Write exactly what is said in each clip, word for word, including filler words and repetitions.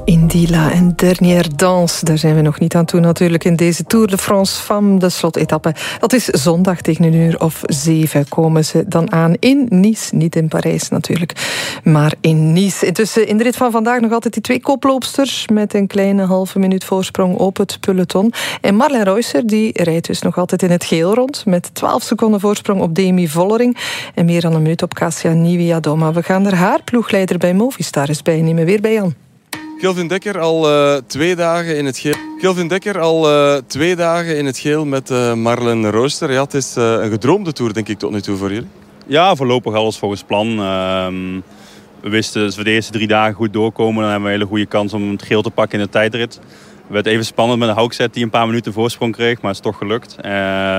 Indila en Dernière Danse, daar zijn we nog niet aan toe natuurlijk in deze Tour de France Femmes, de slotetappe. Dat is zondag tegen een uur of zeven komen ze dan aan in Nice. Niet in Parijs natuurlijk, maar in Nice. Intussen in de rit van vandaag nog altijd die twee koploopsters met een kleine halve minuut voorsprong op het peloton. En Marlen Reusser die rijdt dus nog altijd in het geel rond met twaalf seconden voorsprong op Demi Vollering en meer dan een minuut op Kasia Niewiadoma. We gaan er haar ploegleider bij Movistar eens bij nemen. Weer bij Jan. Kelvin Dekker al uh, twee dagen in het geel. Kelvin Dekker al uh, twee dagen in het geel met uh, Marlen Reusser. Ja, het is uh, een gedroomde tour, denk ik, tot nu toe voor jullie. Ja, voorlopig alles volgens plan. Uh, we wisten dat we de eerste drie dagen goed doorkomen. Dan hebben we een hele goede kans om het geel te pakken in de tijdrit. Het werd even spannend met een Haukstedt die een paar minuten voorsprong kreeg, maar het is toch gelukt. Uh,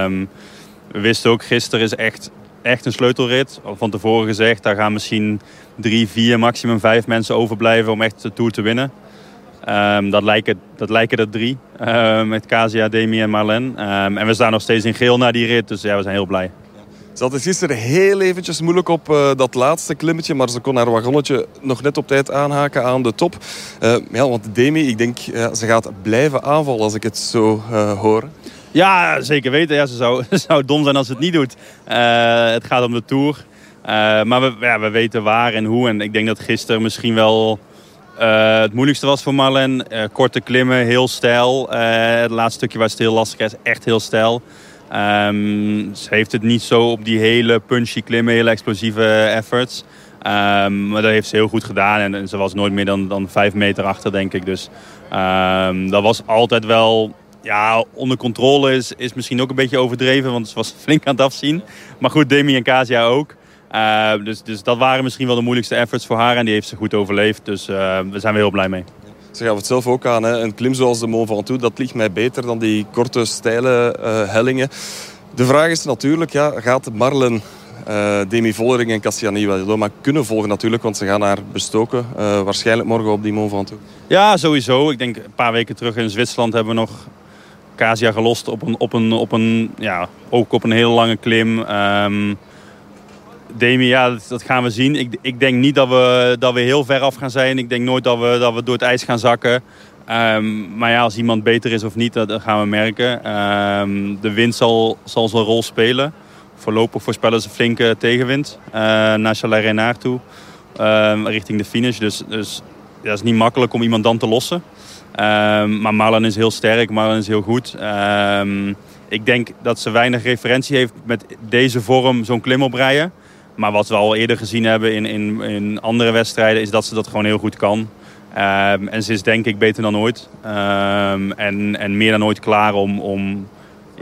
we wisten ook, gisteren is echt, echt een sleutelrit. Van tevoren gezegd, daar gaan misschien drie, vier, maximum vijf mensen overblijven om echt de Tour te winnen. Um, dat, lijken, dat lijken er drie, uh, met Kasia, Demi en Marlen. Um, en we staan nog steeds in geel na die rit, dus ja, we zijn heel blij. Ze had het gisteren heel eventjes moeilijk op uh, dat laatste klimmetje, maar ze kon haar wagonnetje nog net op tijd aanhaken aan de top. Uh, ja, want Demi, ik denk, ja, ze gaat blijven aanvallen als ik het zo uh, hoor. Ja, zeker weten. Ja, ze zou, ze zou dom zijn als ze het niet doet. Uh, het gaat om de Tour. Uh, maar we, ja, we weten waar en hoe. En ik denk dat gisteren misschien wel uh, het moeilijkste was voor Marlen. Uh, korte klimmen, heel steil. Uh, het laatste stukje was het heel lastig. Het is echt heel steil. Um, ze heeft het niet zo op die hele punchy klimmen, hele explosieve efforts. Um, maar dat heeft ze heel goed gedaan. En, en ze was nooit meer dan, dan vijf meter achter, denk ik. Dus um, dat was altijd wel... Ja, onder controle is, is misschien ook een beetje overdreven, want ze was flink aan het afzien. Maar goed, Demi en Kasia ook. Uh, dus, dus dat waren misschien wel de moeilijkste efforts voor haar en die heeft ze goed overleefd. Dus uh, daar zijn we heel blij mee. Ze gaf het zelf ook aan, hè. Een klim zoals de Mont Ventoux, dat ligt mij beter dan die korte, steile uh, hellingen. De vraag is natuurlijk, ja, gaat Marlen uh, Demi Vollering en Kasia Niewiadoma kunnen volgen natuurlijk, want ze gaan haar bestoken. Uh, waarschijnlijk morgen op die Mont Ventoux. Ja, sowieso. Ik denk een paar weken terug in Zwitserland hebben we nog Kasia gelost op een, op een, op een, ja, ook op een hele lange klim. Um, Demi, ja, dat, dat gaan we zien. Ik, ik denk niet dat we, dat we heel ver af gaan zijn. Ik denk nooit dat we, dat we door het ijs gaan zakken. Um, maar ja, als iemand beter is of niet, dat, dat gaan we merken. Um, de wind zal, zal zijn rol spelen. Voorlopig voorspellen ze flinke tegenwind uh, naar Chalais-Reynard toe. Um, richting de finish. Dus, dus ja, dat is niet makkelijk om iemand dan te lossen. Um, maar Marlen is heel sterk, Marlen is heel goed. Um, ik denk dat ze weinig referentie heeft met deze vorm zo'n klim oprijden. Maar wat we al eerder gezien hebben in, in, in andere wedstrijden is dat ze dat gewoon heel goed kan. Um, en ze is denk ik beter dan ooit. Um, en, en meer dan ooit klaar om, om